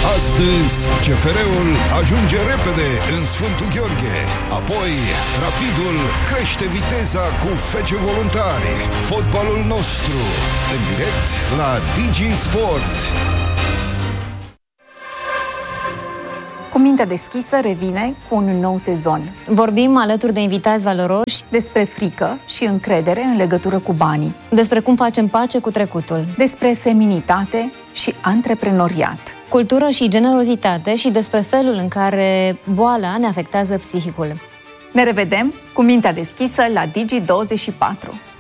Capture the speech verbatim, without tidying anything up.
Astăzi, C F R-ul ajunge repede în Sfântul Gheorghe. Apoi, Rapidul crește viteza cu F C Voluntari. Fotbalul nostru, în direct la Digi Sport. Cu mintea deschisă revine cu un nou sezon. Vorbim alături de invitați valoroși despre frică și încredere în legătură cu banii, despre cum facem pace cu trecutul, despre feminitate și antreprenoriat, cultură și generozitate și despre felul în care boala ne afectează psihicul. Ne revedem cu mintea deschisă la Digi douăzeci și patru.